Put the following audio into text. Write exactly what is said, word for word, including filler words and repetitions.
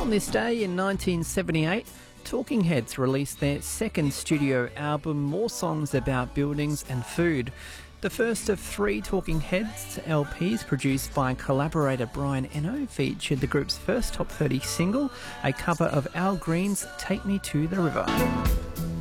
On this day in nineteen seventy-eight, Talking Heads released their second studio album, More Songs About Buildings and Food. The first of three Talking Heads L Ps produced by collaborator Brian Eno featured the group's first top thirty single, a cover of Al Green's Take Me to the River.